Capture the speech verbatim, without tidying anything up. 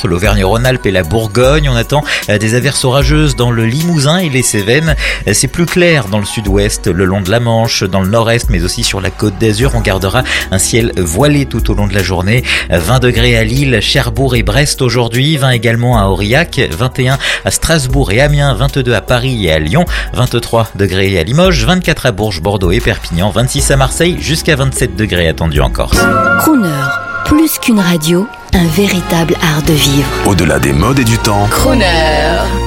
entre l'Auvergne-Rhône-Alpes et la Bourgogne. On attend des averses orageuses dans le Limousin et les Cévennes. C'est plus clair dans le sud-ouest, le long de la Manche, dans le nord-est, mais aussi sur la Côte d'Azur. On gardera un ciel voilé tout au long de la journée. vingt degrés à Lille, Cherbourg et Brest aujourd'hui, vingt également à Aurillac, vingt et un à Strasbourg et Amiens, vingt-deux à Paris et à Lyon, vingt-trois degrés à Limoges, vingt-quatre à Bourges, Bordeaux et Perpignan, vingt-six à Marseille, jusqu'à vingt-sept degrés attendus en Corse. Crooner, plus qu'une radio, un véritable art de vivre. Au-delà des modes et du temps. Crooner.